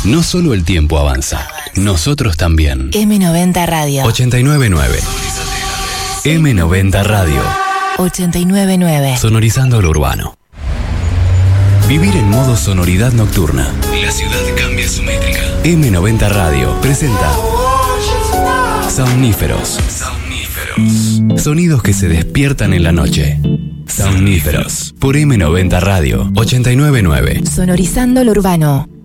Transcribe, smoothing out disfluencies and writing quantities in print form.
No solo el tiempo avanza, nosotros también. M90 Radio. 899. M90 Radio. 899. Sonorizando lo urbano. Vivir en modo sonoridad nocturna. La ciudad cambia su métrica. M90 Radio presenta Somníferos. Sonidos que se despiertan en la noche. Somníferos. Por M90 Radio. 899. Sonorizando lo urbano.